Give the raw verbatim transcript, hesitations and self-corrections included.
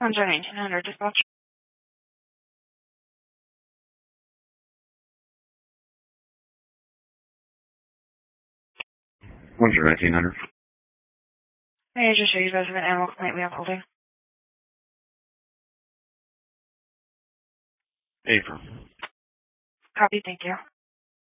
Hunter nineteen hundred dispatch. Hunter nineteen hundred. May I just show you guys an animal complaint we have holding? April. Copy, thank you.